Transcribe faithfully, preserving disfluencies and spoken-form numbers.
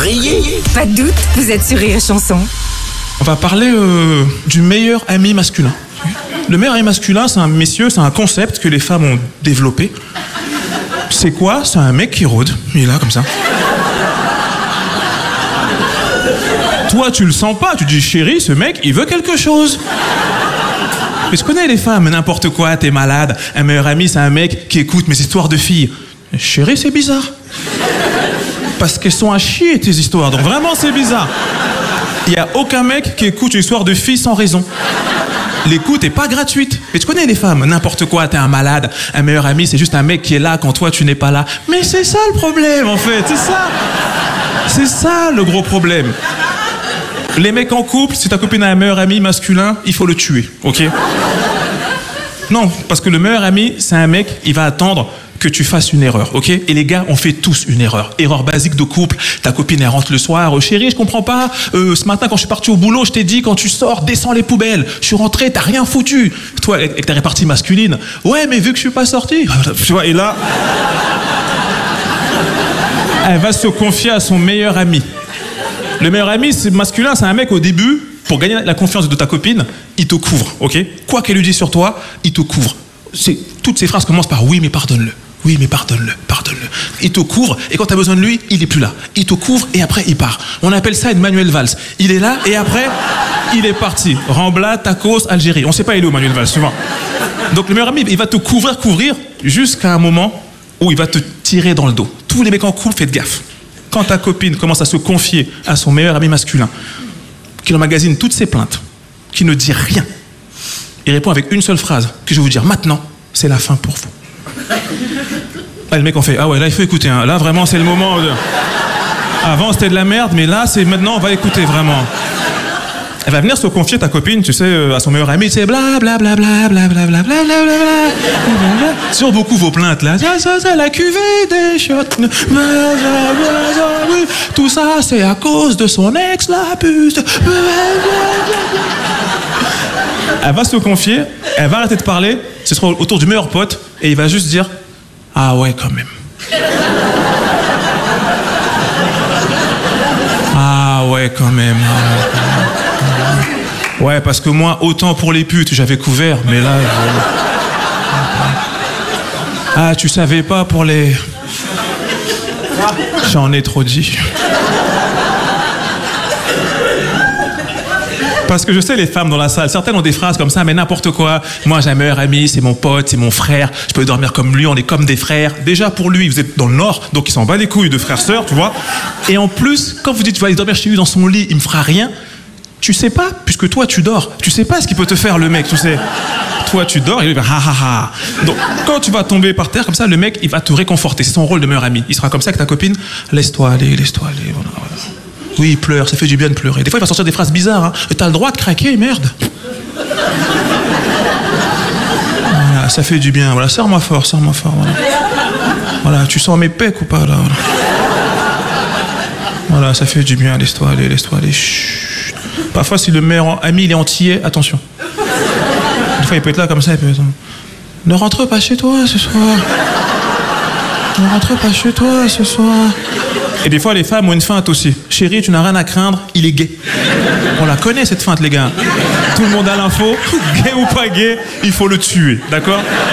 briller. Pas de doute, vous êtes sur Rire et Chanson. On va parler euh, du meilleur ami masculin. Le meilleur ami masculin, c'est un messieurs, c'est un concept que les femmes ont développé. C'est quoi? C'est un mec qui rôde. Il est là, comme ça. Toi, tu le sens pas. Tu dis, chérie, ce mec, il veut quelque chose. Mais je connais les femmes, n'importe quoi, t'es malade. Un meilleur ami, c'est un mec qui écoute mes histoires de filles. Chérie, c'est bizarre. Parce qu'elles sont à chier, tes histoires. Donc vraiment, c'est bizarre. Il n'y a aucun mec qui écoute une histoire de filles sans raison. L'écoute est pas gratuite. Et tu connais les femmes, n'importe quoi, t'es un malade. Un meilleur ami, c'est juste un mec qui est là quand toi, tu n'es pas là. Mais c'est ça le problème, en fait. C'est ça. C'est ça, le gros problème. Les mecs en couple, si ta copine a un meilleur ami masculin, il faut le tuer, ok? Non, parce que le meilleur ami, c'est un mec, il va attendre que tu fasses une erreur, ok? Et les gars, on fait tous une erreur. Erreur basique de couple. Ta copine, elle rentre le soir. Oh, chérie, je comprends pas. Euh, ce matin, quand je suis parti au boulot, je t'ai dit, quand tu sors, descends les poubelles. Je suis rentré, t'as rien foutu. Toi, avec ta répartie masculine. Ouais, mais vu que je suis pas sorti. Tu vois, et là, elle va se confier à son meilleur ami. Le meilleur ami, c'est masculin, c'est un mec au début, pour gagner la confiance de ta copine, il te couvre, ok? Quoi qu'elle lui dise sur toi, il te couvre. C'est, toutes ces phrases commencent par oui, mais pardonne-le. Oui, mais pardonne-le, pardonne-le. Il te couvre, et quand tu as besoin de lui, il est plus là. Il te couvre, et après, il part. On appelle ça une Manuel Valls. Il est là, et après, il est parti. Rambla, Tacos, Algérie. On sait pas il est où, Manuel Valls, souvent. Donc le meilleur ami, il va te couvrir, couvrir, jusqu'à un moment où il va te tirer dans le dos. Tous les mecs en couple, faites gaffe. Quand ta copine commence à se confier à son meilleur ami masculin, qui emmagasine toutes ses plaintes, qui ne dit rien, il répond avec une seule phrase, que je vais vous dire maintenant, c'est la fin pour vous. Là, le mec en fait, ah ouais, là il faut écouter, hein. Là vraiment c'est le moment de... Avant c'était de la merde, mais là c'est maintenant on va écouter vraiment. Elle va venir se confier, ta copine, tu sais, à son meilleur ami, tu sais, bla bla bla bla bla bla bla bla bla bla bla. Sur beaucoup vos plaintes là, ça ça ça la cuvée des chiottes. Tout ça c'est à cause de son ex la puce. Elle va se confier, elle va arrêter de parler, ce sera autour du meilleur pote et il va juste dire ah ouais quand même. Ah ouais quand même. Ouais, parce que moi, autant pour les putes, j'avais couvert, mais là... Je... Ah, tu savais pas pour les... J'en ai trop dit. Parce que je sais les femmes dans la salle, certaines ont des phrases comme ça, mais n'importe quoi. Moi, j'ai un meilleur ami, c'est mon pote, c'est mon frère. Je peux dormir comme lui, on est comme des frères. Déjà, pour lui, vous êtes dans le Nord, donc il s'en bat les couilles de frères-sœurs, tu vois. Et en plus, quand vous dites, tu vas aller dormir chez lui dans son lit, il me fera rien... Tu sais pas, puisque toi tu dors, tu sais pas ce qu'il peut te faire le mec, tu sais. Toi tu dors, et il va ha ha ha. Donc quand tu vas tomber par terre comme ça, le mec il va te réconforter, c'est son rôle de meilleur ami. Il sera comme ça avec ta copine, laisse-toi aller, laisse-toi aller. Voilà, voilà. Oui, il pleure, ça fait du bien de pleurer. Des fois il va sortir des phrases bizarres, hein. T'as le droit de craquer, merde. Voilà, ça fait du bien, voilà, serre-moi fort, serre-moi fort. Voilà. Voilà, tu sens mes pecs ou pas là, voilà. Voilà, ça fait du bien, laisse-toi aller, laisse-toi aller. Chut. Parfois, si le meilleur ami il est antillais, attention. Des fois, il peut être là comme ça, il peut être... Ne rentre pas chez toi ce soir. Ne rentre pas chez toi ce soir. Et des fois, les femmes ont une feinte aussi. Chérie, tu n'as rien à craindre, il est gay. On la connaît cette feinte, les gars. Tout le monde a l'info. Gay ou pas gay, il faut le tuer, d'accord ?